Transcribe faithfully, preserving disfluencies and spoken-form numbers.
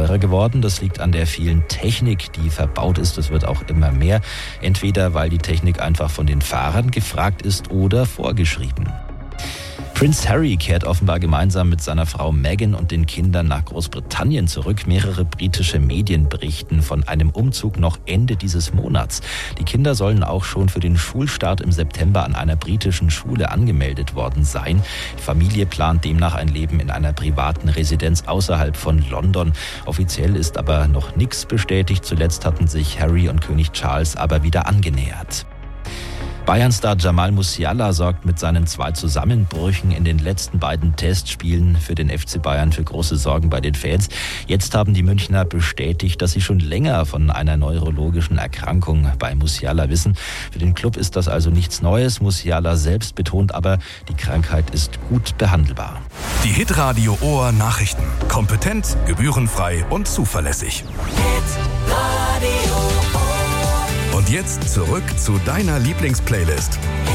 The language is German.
teurer geworden. Das liegt an der vielen Technik, die verbaut ist. Das wird auch immer mehr. Entweder weil die Technik einfach von den Fahrern gefragt ist oder vorgeschrieben. Prince Harry kehrt offenbar gemeinsam mit seiner Frau Meghan und den Kindern nach Großbritannien zurück. Mehrere britische Medien berichten von einem Umzug noch Ende dieses Monats. Die Kinder sollen auch schon für den Schulstart im September an einer britischen Schule angemeldet worden sein. Die Familie plant demnach ein Leben in einer privaten Residenz außerhalb von London. Offiziell ist aber noch nichts bestätigt. Zuletzt hatten sich Harry und König Charles aber wieder angenähert. Bayern-Star Jamal Musiala sorgt mit seinen zwei Zusammenbrüchen in den letzten beiden Testspielen für den F C Bayern für große Sorgen bei den Fans. Jetzt haben die Münchner bestätigt, dass sie schon länger von einer neurologischen Erkrankung bei Musiala wissen. Für den Club ist das also nichts Neues. Musiala selbst betont aber, die Krankheit ist gut behandelbar. Die Hitradio Ohr Nachrichten. Kompetent, gebührenfrei und zuverlässig. Und jetzt zurück zu deiner Lieblingsplaylist.